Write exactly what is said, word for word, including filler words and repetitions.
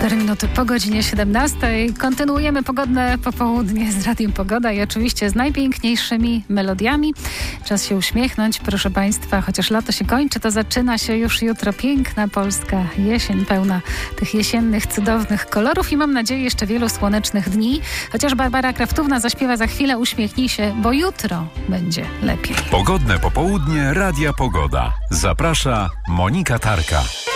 cztery minuty po godzinie siedemnastej. Kontynuujemy pogodne popołudnie z Radiem Pogoda i oczywiście z najpiękniejszymi melodiami. Czas się uśmiechnąć, proszę Państwa, chociaż lato się kończy, to zaczyna się już jutro piękna polska jesień, pełna tych jesiennych, cudownych kolorów i mam nadzieję jeszcze wielu słonecznych dni. Chociaż Barbara Kraftówna zaśpiewa za chwilę, uśmiechnij się, bo jutro będzie lepiej. Pogodne popołudnie Radia Pogoda. Zaprasza Monika Tarka.